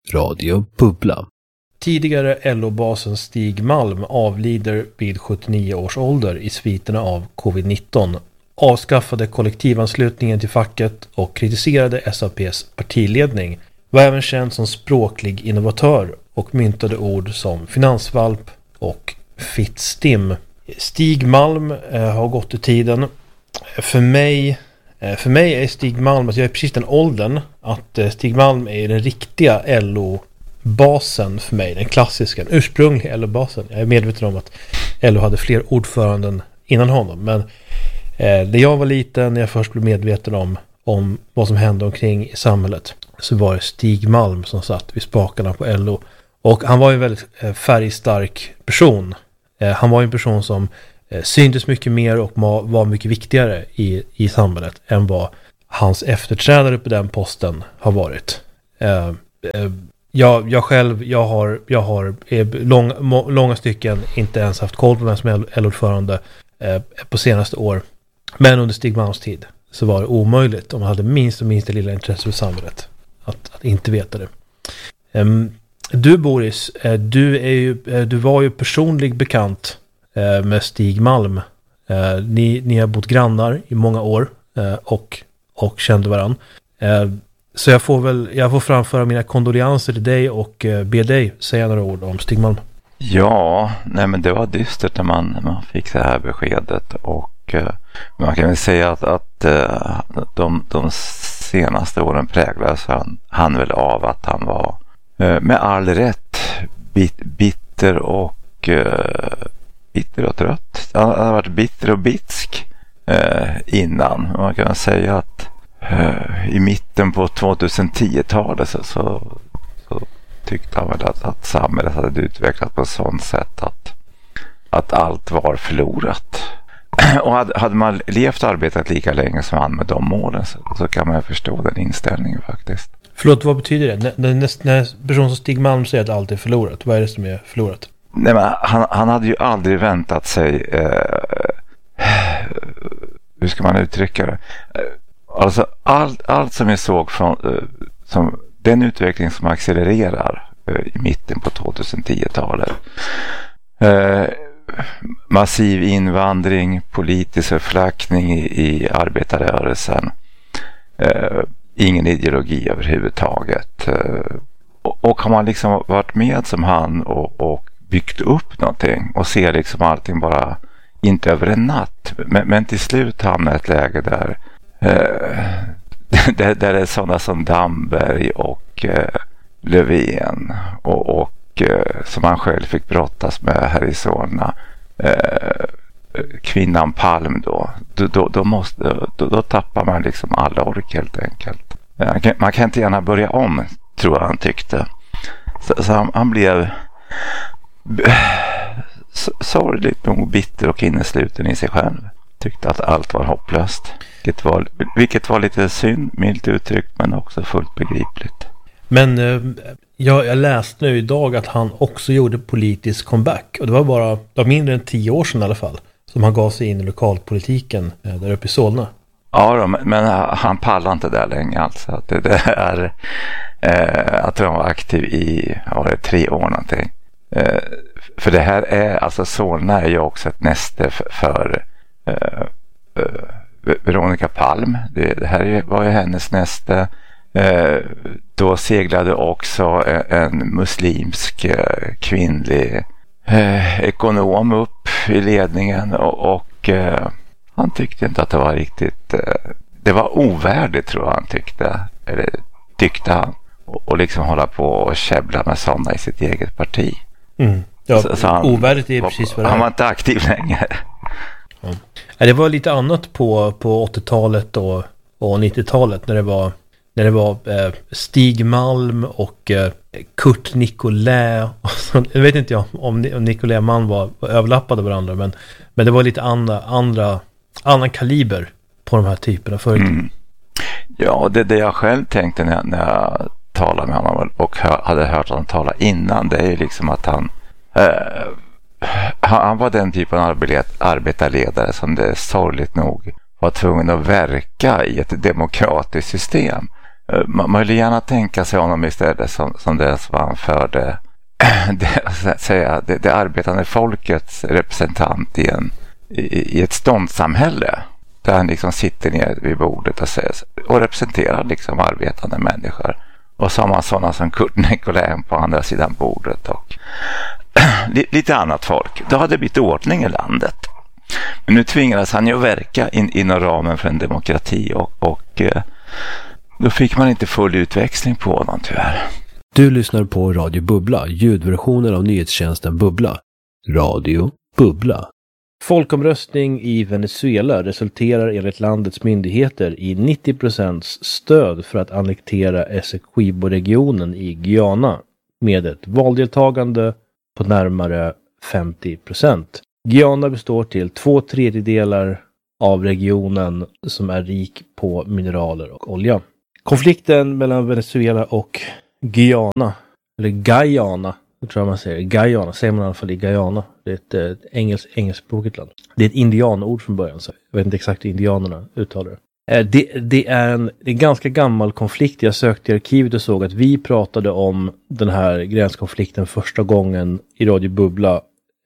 Radio Bubbla. Tidigare LO-basen Stig Malm avlider vid 79 års ålder i sviterna av covid-19, avskaffade kollektivanslutningen till facket och kritiserade SAPs partiledning, var även känd som språklig innovatör och myntade ord som finansvalp och fittstim. Stig Malm har gått i tiden. För mig är Stig Malm, alltså jag är precis den åldern att Stig Malm är den riktiga LO-basen för mig, den klassiska, den ursprungliga LO-basen. Jag är medveten om att LO hade fler ordföranden innan honom, men när jag var liten, när jag först blev medveten om vad som hände omkring i samhället, så var det Stig Malm som satt vid spakarna på LO. Och han var ju en väldigt färgstark person. Han var en person som syntes mycket mer och var mycket viktigare i samhället än vad hans efterträdare på den posten har varit. Jag har långa stycken inte ens haft koll på vem som är LO-ordförande på senaste år. Men under Stig Malms tid så var det omöjligt om man hade minsta lilla intresse för samhället att inte veta det. Du Boris, du var ju personlig bekant med Stig Malm. Ni har bott grannar i många år och kände varann. Så jag får framföra mina kondolenser till dig och be dig säga några ord om Stig Malm. Ja, nej men det var dystert när man fick det här beskedet, och man kan väl säga att de senaste åren präglades han väl av att han var med all rätt bitter och trött. Han har varit bitter och bitsk innan. Man kan säga att i mitten på 2010-talet så tyckte han väl att samhället hade utvecklats på ett sådant sätt att allt var förlorat. Och hade man levt och arbetat lika länge som han med de målen, så kan man förstå den inställningen faktiskt. Förlåt, vad betyder det? När person som Stig Malm säger att allt är förlorat, vad är det som är förlorat? Nej, men han hade ju aldrig väntat sig hur ska man uttrycka det? Alltså allt som jag såg som den utveckling som accelererar i mitten på 2010-talet, massiv invandring, politisk förflackning i arbetarrörelsen, ingen ideologi överhuvudtaget, och har man liksom varit med som han och byggt upp någonting och ser liksom allting bara inte över en natt, men till slut hamnar ett läge där det är sådana som Damberg och Löfven och som han själv fick brottas med här i Solna, kvinnan Palm då tappar man liksom alla ork helt enkelt. Man kan inte gärna börja om, tror jag han tyckte. Så han blev sorgligt nog bitter och innesluten i sig själv. Tyckte att allt var hopplöst. Vilket var lite synd, milt uttryckt, men också fullt begripligt. Men jag läste nu idag att han också gjorde politisk comeback. Och det var mindre än 10 år sedan i alla fall som han gav sig in i lokalpolitiken där uppe i Solna. Ja, men han pallar inte där länge alltså. Det är jag tror han var aktiv i 3 år någonting. För det här är, alltså Solna är ju också ett näste för Veronica Palm. Det här var ju hennes näste. Då seglade också en muslimsk kvinnlig ekonom upp i ledningen, och han tyckte inte att det var riktigt, det var ovärdigt, tror jag han tyckte han, och liksom hålla på och käbbla med sådana i sitt eget parti. Ja, så han, ovärdigt är precis vad det är. Han var inte aktiv längre. Ja, det var lite annat på 80-talet och 90-talet när det var Stig Malm och Kurt Nicolai. Jag vet inte om Nicolai och Malm var överlappade varandra, men det var lite annan kaliber på de här typerna förut. Ja, det jag själv tänkte när jag talade med honom och hade hört honom tala innan, det är ju liksom att han var den typen av arbetarledare som det sorgligt nog var tvungen att verka i ett demokratiskt system. Man vill gärna tänka sig honom istället som det som han förde det arbetande folkets representant i ett ståndssamhälle där han liksom sitter ner vid bordet och representerar liksom arbetande människor. Och så har man sådana som Kurt Nicolin på andra sidan bordet och lite annat folk. Då hade det blivit ordning i landet. Men nu tvingades han ju verka inom ramen för en demokrati och då fick man inte full utväxling på honom tyvärr. Du lyssnar på Radio Bubbla, ljudversionen av nyhetstjänsten Bubbla. Radio Bubbla. Folkomröstning i Venezuela resulterar enligt landets myndigheter i 90% stöd för att annektera Essequibo-regionen i Guyana med ett valdeltagande på närmare 50%. Guyana består till 2/3 av regionen som är rik på mineraler och olja. Konflikten mellan Venezuela och Guyana, eller Guyana, jag tror man säger Guyana, säger man i alla fall i Guyana. Det är ett engelskspråkigt land. Det är ett indianord från början, så jag vet inte exakt hur indianerna uttalar det. Det är en ganska gammal konflikt. Jag sökte i arkivet och såg att vi pratade om den här gränskonflikten första gången i Radio Bubbla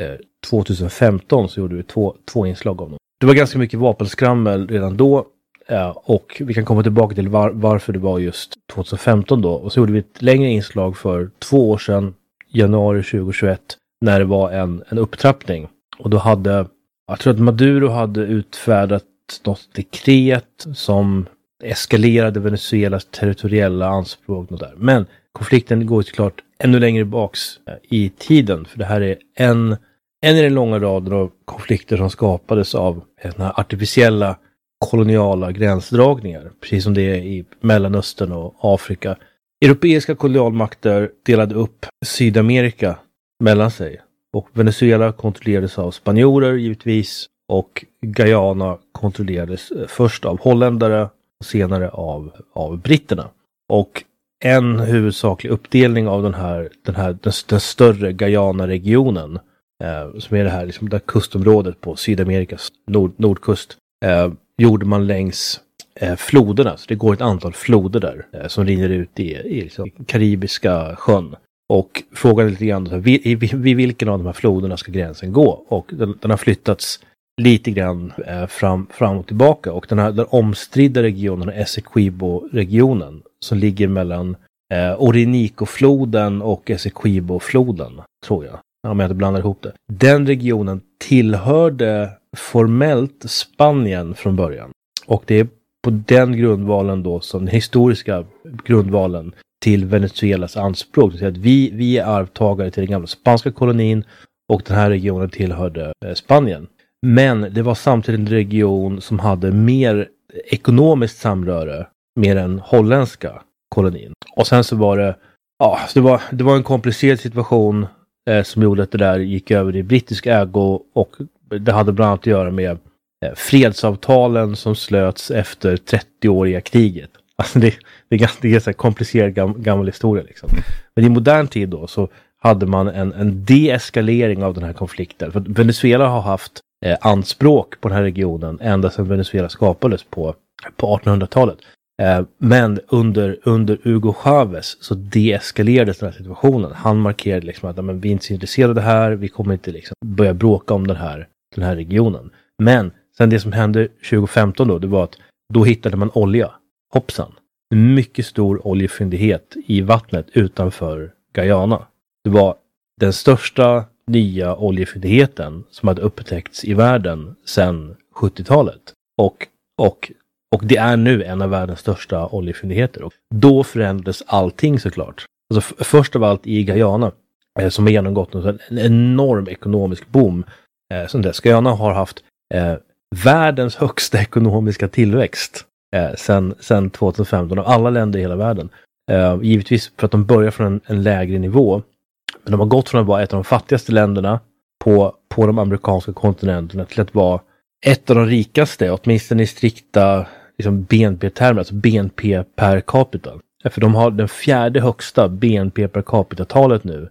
2015, så gjorde vi två inslag om dem. Det var ganska mycket vapenskrammel redan då. Och vi kan komma tillbaka till varför det var just 2015 då. Och så gjorde vi ett längre inslag för 2 år sedan, januari 2021, när det var en upptrappning. Och då jag tror att Maduro hade utfärdat något dekret som eskalerade Venezuelas territoriella anspråk. Och där. Men konflikten går såklart ännu längre baks i tiden. För det här är en i den långa raden av konflikter som skapades av den här artificiella koloniala gränsdragningar, precis som det är i Mellanöstern och Afrika. Europeiska kolonialmakter delade upp Sydamerika mellan sig och Venezuela kontrollerades av spanjorer givetvis och Guyana kontrollerades först av holländare och senare av britterna. Och en huvudsaklig uppdelning av den större Guyana-regionen som är det här liksom, där kustområdet på Sydamerikas nordkust gjorde man längs floderna. Så det går ett antal floder där som rinner ut i liksom, Karibiska sjön. Och frågan är lite grann vid vilken av de här floderna ska gränsen gå. Och den har flyttats lite grann fram och tillbaka. Och den omstridda regionen, Essequibo-regionen, som ligger mellan Orinoco-floden och Essequibo-floden, tror jag. Om jag inte blandar ihop det. Den regionen tillhörde formellt Spanien från början. Och det är på den grundvalen då, som den historiska grundvalen till Venezuelas anspråk. Så att vi är arvtagare till den gamla spanska kolonin och den här regionen tillhörde Spanien. Men det var samtidigt en region som hade mer ekonomiskt samröre med den holländska kolonin. Och sen så var det var en komplicerad situation som gjorde att det där gick över i brittisk ägo, och det hade bland annat att göra med fredsavtalen som slöts efter 30-åriga kriget. Alltså det är ganska komplicerad gammal historia liksom. Men i modern tid då så hade man en deeskalering av den här konflikten. För Venezuela har haft anspråk på den här regionen ända sedan Venezuela skapades på 1800-talet. Men under Hugo Chávez så deeskalerades den här situationen. Han markerade liksom att vi är inte så intresserade av det här, vi kommer inte liksom börja bråka om den här regionen. Men sen det som hände 2015 då, det var att då hittade man olja. Hoppsan. En mycket stor oljefyndighet i vattnet utanför Guyana. Det var den största nya oljefyndigheten som hade upptäckts i världen sedan 70-talet. Och det är nu en av världens största oljefyndigheter. Och då förändrades allting såklart. Alltså först av allt i Guyana, som har genomgått en enorm ekonomisk boom. Som dess. Guyana har haft världens högsta ekonomiska tillväxt sen 2015 av alla länder i hela världen. Givetvis för att de börjar från en lägre nivå. Men de har gått från att vara ett av de fattigaste länderna på de amerikanska kontinenterna till att vara ett av de rikaste, åtminstone i strikta liksom BNP-termer, alltså BNP per capita. För de har den 4:e högsta BNP per capita-talet nu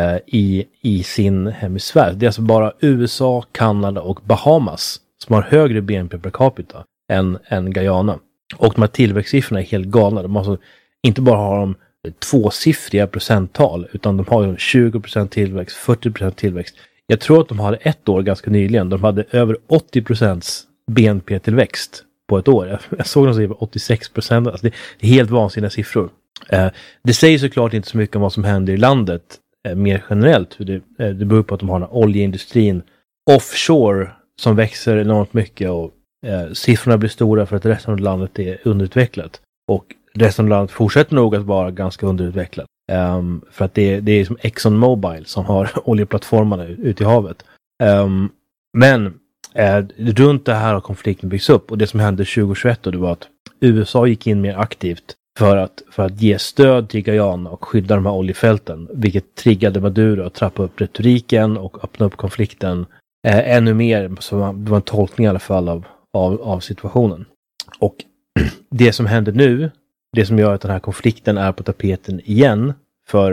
i sin hemisfär. Det är alltså bara USA, Kanada och Bahamas som har högre BNP per capita än Guyana. Och de här tillväxtsiffrorna är helt galna. De har alltså inte bara har de tvåsiffriga procenttal, utan de har 20% tillväxt, 40% tillväxt. Jag tror att de hade ett år ganska nyligen. De hade över 80% BNP-tillväxt på ett år. Jag såg dem säga 86%. Alltså det är helt vansinniga siffror. Det säger såklart inte så mycket om vad som händer i landet mer generellt. Det beror på att de har den här oljeindustrin offshore som växer enormt mycket och siffrorna blir stora för att resten av landet är underutvecklat. Och resten av landet fortsätter nog att vara ganska underutvecklat. För att det är som Exxon Mobil som har oljeplattformarna ute i havet. Men runt det här har konflikten byggts upp. Och det som hände 2021 då, det var att USA gick in mer aktivt för att ge stöd till Guyana och skydda de här oljefälten. Vilket triggade Maduro att trappa upp retoriken och öppna upp konflikten ännu mer. Så det var en tolkning i alla fall av situationen. Och det som händer nu, det som gör att den här konflikten är på tapeten igen för